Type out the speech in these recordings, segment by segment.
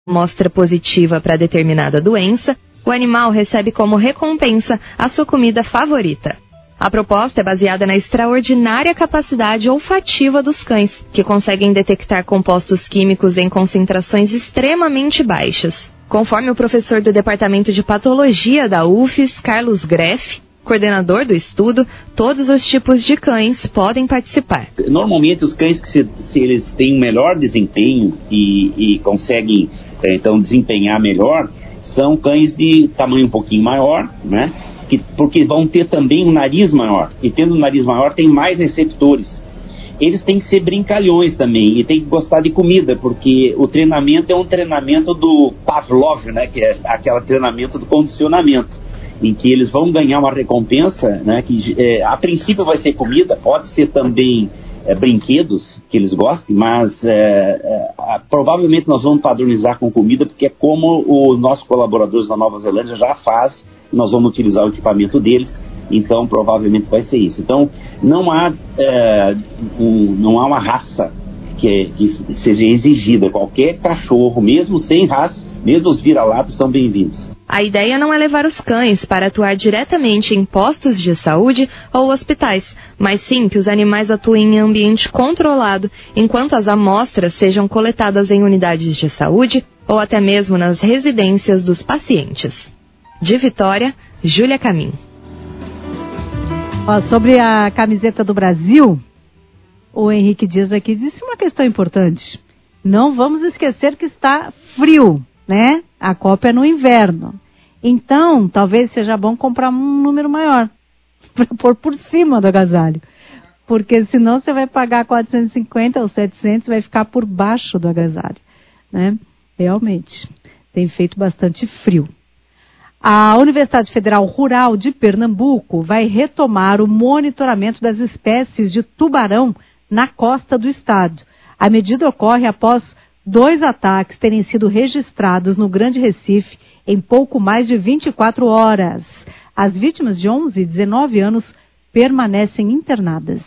amostra positiva para determinada doença, o animal recebe como recompensa a sua comida favorita. A proposta é baseada na extraordinária capacidade olfativa dos cães, que conseguem detectar compostos químicos em concentrações extremamente baixas. Conforme o professor do Departamento de Patologia da UFES, Carlos Greff, coordenador do estudo, todos os tipos de cães podem participar. Normalmente os cães que se eles têm um melhor desempenho e conseguem então desempenhar melhor, são cães de tamanho um pouquinho maior, né? Porque vão ter também um nariz maior, e tendo um nariz maior tem mais receptores. Eles têm que ser brincalhões também, e tem que gostar de comida, porque o treinamento é um treinamento do Pavlov, né, que é aquele treinamento do condicionamento, em que eles vão ganhar uma recompensa, né, que a princípio vai ser comida, pode ser também brinquedos que eles gostem, mas provavelmente nós vamos padronizar com comida, porque é como os nossos colaboradores da Nova Zelândia já fazem. Nós vamos utilizar o equipamento deles, então provavelmente vai ser isso. Então não há uma raça que seja exigida. Qualquer cachorro, mesmo sem raça, mesmo os vira-latas, são bem-vindos. A ideia não é levar os cães para atuar diretamente em postos de saúde ou hospitais, mas sim que os animais atuem em ambiente controlado, enquanto as amostras sejam coletadas em unidades de saúde ou até mesmo nas residências dos pacientes. De Vitória, Júlia Camim. Sobre a camiseta do Brasil, o Henrique Dias aqui disse uma questão importante. Não vamos esquecer que está frio, né? A Copa é no inverno. Então, talvez seja bom comprar um número maior para pôr por cima do agasalho. Porque senão você vai pagar 450 ou 700, vai ficar por baixo do agasalho, né? Realmente, tem feito bastante frio. A Universidade Federal Rural de Pernambuco vai retomar o monitoramento das espécies de tubarão na costa do estado. A medida ocorre após 2 ataques terem sido registrados no Grande Recife em pouco mais de 24 horas. As vítimas de 11 e 19 anos permanecem internadas.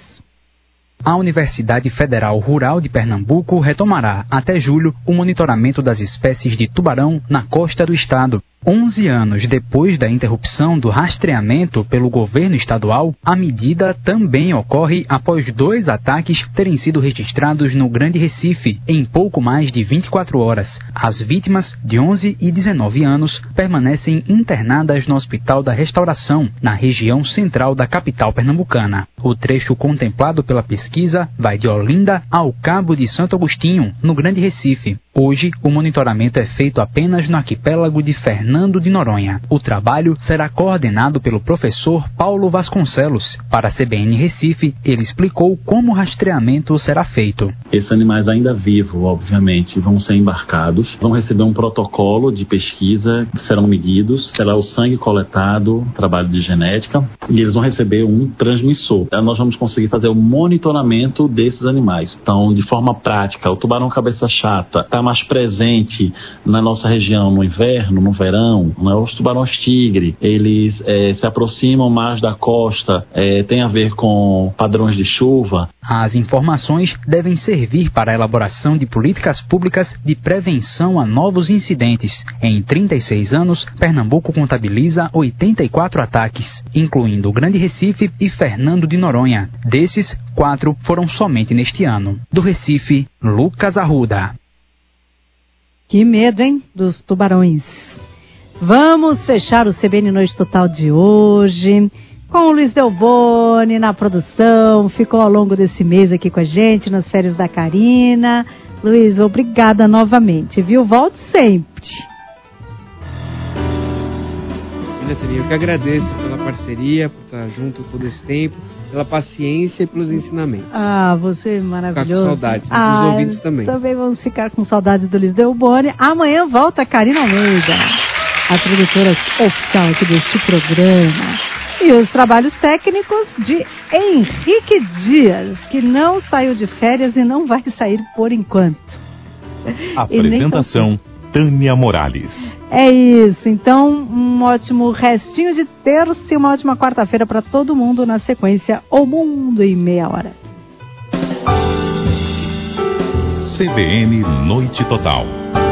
A Universidade Federal Rural de Pernambuco retomará, até julho, o monitoramento das espécies de tubarão na costa do estado. 11 anos depois da interrupção do rastreamento pelo governo estadual, a medida também ocorre após 2 ataques terem sido registrados no Grande Recife em pouco mais de 24 horas. As vítimas, de 11 e 19 anos, permanecem internadas no Hospital da Restauração, na região central da capital pernambucana. O trecho contemplado pela pesquisa vai de Olinda ao Cabo de Santo Agostinho, no Grande Recife. Hoje, o monitoramento é feito apenas no arquipélago de Fernando de Noronha. O trabalho será coordenado pelo professor Paulo Vasconcelos. Para a CBN Recife, ele explicou como o rastreamento será feito. Esses animais ainda vivos, obviamente, vão ser embarcados, vão receber um protocolo de pesquisa, serão medidos, será o sangue coletado, trabalho de genética, e eles vão receber um transmissor. Então, nós vamos conseguir fazer o monitoramento desses animais. Então, de forma prática, o tubarão cabeça chata está mais presente na nossa região no inverno, no verão, né? Os tubarões tigre, eles se aproximam mais da costa, tem a ver com padrões de chuva. As informações devem servir para a elaboração de políticas públicas de prevenção a novos incidentes. Em 36 anos, Pernambuco contabiliza 84 ataques, incluindo o Grande Recife e Fernando de Noronha. Desses, 4 foram somente neste ano. Do Recife, Lucas Arruda. Que medo, hein, dos tubarões. Vamos fechar o CBN Noite Total de hoje com o Luiz Delboni na produção. Ficou ao longo desse mês aqui com a gente, nas férias da Karina. Luiz, obrigada novamente, viu? Volte sempre. Eu que agradeço pela parceria, por estar junto todo esse tempo, pela paciência e pelos ensinamentos. Você é maravilhoso. Ficar com saudades, dos ouvintes também. Também vamos ficar com saudades do Luiz Delboni. Amanhã volta a Karina Almeida, a produtora oficial aqui deste programa. E os trabalhos técnicos de Henrique Dias, que não saiu de férias e não vai sair por enquanto. Apresentação Tânia Morales. É isso, então um ótimo restinho de terça e uma ótima quarta-feira para todo mundo. Na sequência, O Mundo em Meia Hora. CBN Noite Total.